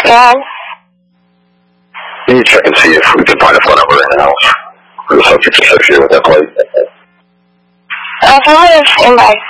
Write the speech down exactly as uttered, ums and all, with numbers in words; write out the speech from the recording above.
Yeah. Can you check and see if we can find a phone number in the house for the subject associated with that plate? Uh, if you want to stand by.